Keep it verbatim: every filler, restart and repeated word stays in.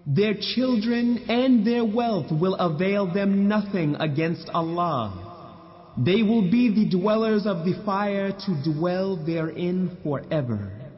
Their children and their wealth will avail them nothing against Allah. They will be the dwellers of the fire to dwell therein forever.